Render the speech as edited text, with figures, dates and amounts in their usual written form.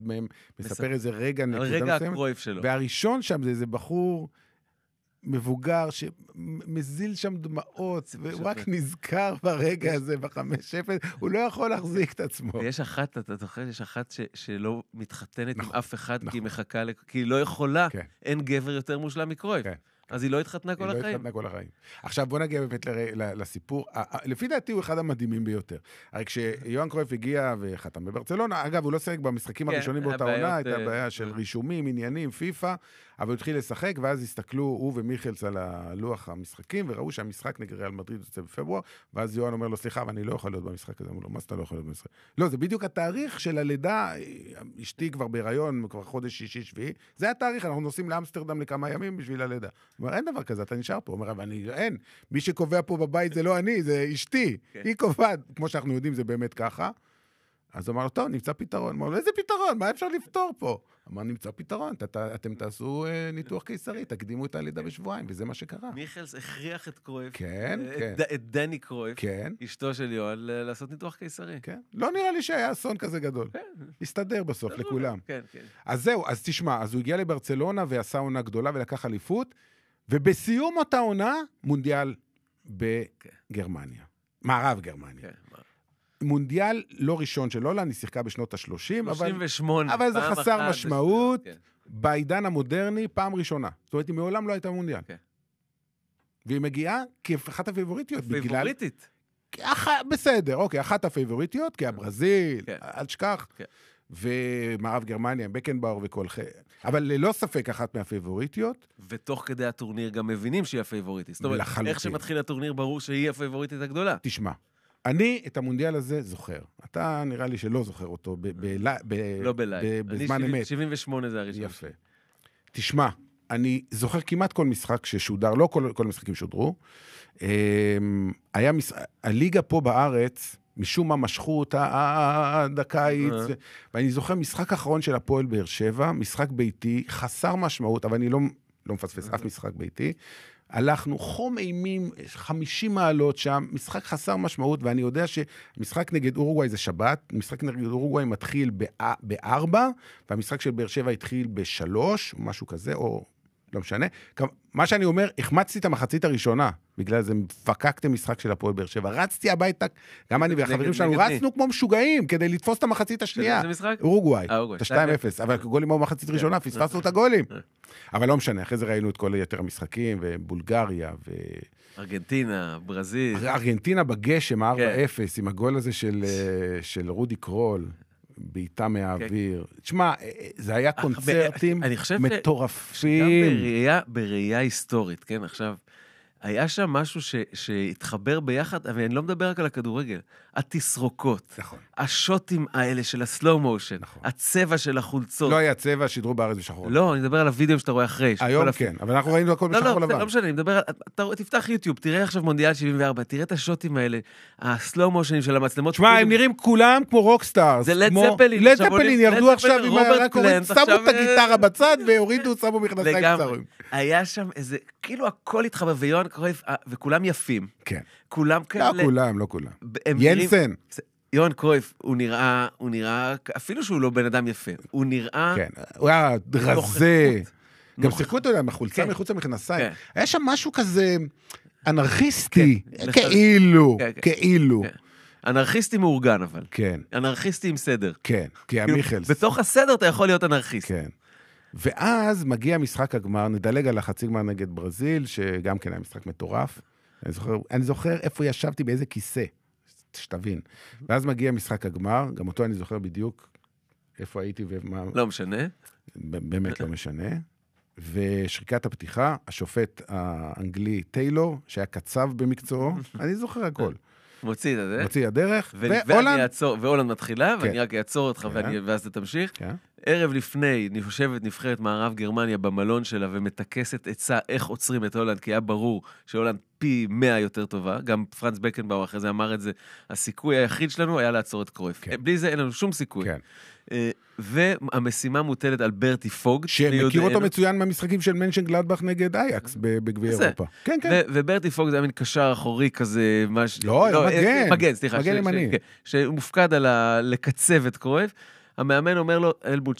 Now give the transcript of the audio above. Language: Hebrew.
מהם מספר איזה רגע נקודה מסוימת. מסוימת. רגע הקרויף שלו. והראשון שם זה איזה בחור מבוגר שמזיל שם דמעות, והוא רק נזכר ברגע הזה, ב5-0, הוא לא יכול להחזיק את עצמו. ויש אחת, אתה זוכר, יש אחת שלא מתחתנת עם אף אחד, כי היא מחכה, כי היא לא יכולה, אין גבר יותר מושלם מקרויף. אז היא לא התחתנה כל החיים. היא לא התחתנה כל החיים. עכשיו בוא נגיע באמת לסיפור, לפי דעתי הוא אחד המדהימים ביותר. הרי כשיוהאן קרויף הגיע וחתם בברצלונה, אגב הוא לא שיחק במשחקים הראשונים באותה עונה, הייתה בעיה של רישומים, עניינים, פיפה, אבל הוא התחיל לשחק, ואז הסתכלו הוא ומיכלס על הלוח המשחקים, וראו שהמשחק נגד ריאל מדריד יוצא בפברואר, ואז יוהאן אומר לו, סליחה, אבל אני לא יכול להיות במשחק הזה. אמרו לו, מה אתה לא יכול להיות במשחק? לא, זה בדיוק התאריך של הלידה, אשתי כבר בהיריון, כבר חודש 6-7, זה התאריך, אנחנו נוסעים לאמסטרדם לכמה ימים בשביל הלידה. הוא אומר, אין דבר כזה, אתה נשאר פה. הוא אומר, אבל אין, מי שקובע פה בבית זה לא אני, זה אשתי. היא קובעת, כמו שאנחנו יודעים, זה באמת ככה. אז הוא אמר לו, טוב, נמצא פתרון. הוא אמר לו, איזה פתרון? מה אפשר לפתור פה? אמר, נמצא פתרון, אתם תעשו ניתוח קיסרי, תקדימו את הלידה בשבועיים, וזה מה שקרה. מיכלס הכריח את קרויף, את דני קרויף, אשתו של יוהאן, לעשות ניתוח קיסרי. לא נראה לי שהיה אסון כזה גדול. הסתדר בסוף לכולם. אז זהו, אז תשמע, אז הוא הגיע לברצלונה ועשה עונה גדולה ולקח אליפות, ובסיום אותה עונה, מונדיאל בגרמניה. מערב גרמניה. מונדיאל לא ראשון של הולנד, היא שיחקה בשנות ה-30, אבל זה חסר משמעות. בעידן המודרני, פעם ראשונה. זאת אומרת, היא מעולם לא הייתה מונדיאל. והיא מגיעה כאחת הפייבוריטיות. פייבוריטית? בסדר, אוקיי, אחת הפייבוריטיות, כי הברזיל, אל תשכח. ומערב גרמניה, בקנבאואר וכל אבל ללא ספק אחת מהפייבוריטיות. ותוך כדי הטורניר גם מבינים שהיא הפייבוריטית. זאת אומרת, איך שמתחיל הטורניר ברור שהיא הפייבוריטית הגדולה. תשמע, אני את המונדיאל הזה זוכר. אתה נראה לי שלא זוכר אותו לא בלייב. בזמן אמת. 78 זה הראשון. יפה. תשמע, אני זוכר כמעט כל משחק ששודר, לא כל המשחקים שודרו. הליגה פה בארץ, משום מה משכו אותה עד הקיץ, ואני זוכר משחק אחרון של הפועל באר שבע, משחק ביתי, חסר משמעות, אבל אני לא מפספס אף משחק ביתי, הלכנו חום אימים, 50 מעלות שם, משחק חסר משמעות, ואני יודע שמשחק נגד אורוגוואי זה שבת, משחק נגד אורוגוואי מתחיל ב-4, והמשחק של באר שבע התחיל ב-3, או משהו כזה, או לא משנה. מה שאני אומר, החמצתי את המחצית הראשונה, בגלל זה פקקתם משחק של הפועל באר שבע, רצתי הביתה, גם אני והחברים שלנו, רצנו כמו משוגעים, כדי לתפוס את המחצית השנייה. איזה משחק? אורוגוואי, את ה-2-0, אבל גולים במחצית ראשונה, פספסנו את הגולים. אבל לא משנה, אחרי זה ראינו את כל יתר המשחקים, ובולגריה, ארגנטינה, ברזיל. ארגנטינה בגשם, 4-0, עם הגול הזה של רודי קרול. בעיטה מהאוויר. תשמע, זה היה קונצרטים מטורפים. גם בראייה היסטורית, כן? עכשיו, היה שם משהו שהתחבר ביחד, אבל אני לא מדבר רק על הכדורגל. התסרוקות, השוטים האלה של הסלואו מושן, הצבע של החולצות. לא היה צבע, שידרו בארץ בשחור. לא, אני מדבר על הוידאו שאתה רואה אחרי. היום כן, אבל אנחנו ראינו הכל בשחור לבן. לא משנה, אני מדבר על, תפתח יוטיוב, תראה עכשיו מונדיאל 74, תראה את השוטים האלה, הסלואו מושנים של המצלמות. תשמע, הם נראים כולם כמו רוקסטארס. זה לד זפלין. לד זפלין ירדו עכשיו עם הרקורים, שמו את הגיטרה בצד והורידו, שמו מכנסיים קצרים. היה שם איזה, כאילו הכל התחבר, ויוהאן קרויף, וכולם יפים. כן. כולם כאלה. לא כולם. ינסן. יוהאן קרויף, הוא נראה, אפילו שהוא לא בן אדם יפה, הוא נראה... כן, הוא היה רזה. גם שיחקו אותו עם החולצה מחוץ למכנסיים. היה שם משהו כזה אנרכיסטי, כאילו. אנרכיסטי מאורגן אבל. כן. אנרכיסטי עם סדר. כן, כי המיכלס. בתוך הסדר אתה יכול להיות אנרכיסט. כן. ואז מגיע משחק הגמר, נדלג על החצי גמר נגד ברזיל, שגם כן היה משחק מטורף. אני זוכר איפה ישבתי באיזה כיסא. שתבין. ואז מגיע משחק הגמר, גם אותו אני זוכר בדיוק איפה הייתי ומה... לא משנה. באמת לא משנה. ושריקת הפתיחה, השופט האנגלי טיילור, שהיה קצב במקצועו, אני זוכר הכל. מוציא את הדרך. מוציא הדרך. והולנד מתחילה, ואני רק אעצור אותך, ואז אתה תמשיך. ערב לפני, יושבת נבחרת מערב גרמניה במלון שלה, ומתקסת עצה איך עוצרים את הולנד, כי היה ברור שהולנד פי 100 יותר טובה, גם פרנץ בקנבאואר אחרי זה אמר את זה, הסיכוי היחיד שלנו היה לעצור את קרויף. בלי זה אין לנו שום סיכוי. והמשימה מוטלת על ברטי פוג. שמכיר אותו מצוין מהמשחקים של מנשן גלדבך נגד אייקס בגביע אירופה. כן, כן. וברטי פוג זה היה מין קשר אחורי כזה, לא, מגן. מגן, סליחה. מגן ימני. שמופקד על לקצב את קרויף. המאמן אומר לו, אלמוט,